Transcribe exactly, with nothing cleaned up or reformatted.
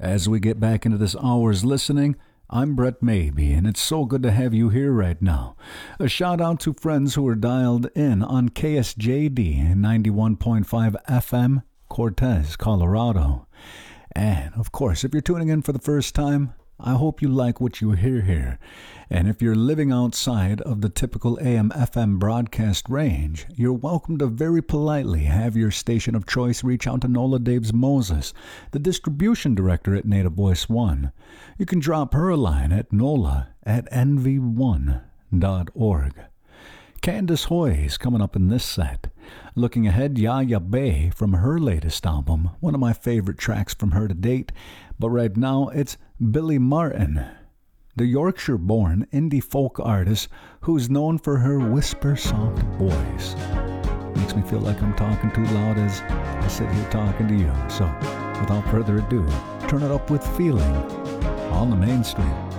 As we get back into this hour's listening, I'm Brett Maybe, and it's so good to have you here right now. A shout out to friends who are dialed in on K S J D ninety-one point five F M, Cortez, Colorado. And, of course, if you're tuning in for the first time, I hope you like what you hear here. And if you're living outside of the typical A M F M broadcast range, you're welcome to very politely have your station of choice reach out to Nola Daves Moses, the distribution director at Native Voice One. You can drop her a line at nola at n v one dot org. Candace Hoy is coming up in this set. Looking ahead, Yaya Bay from her latest album, one of my favorite tracks from her to date. But right now, it's Billy Martin, the Yorkshire-born indie folk artist who's known for her whisper-soft voice. Makes me feel like I'm talking too loud as I sit here talking to you. So, without further ado, turn it up with feeling on the Main Street.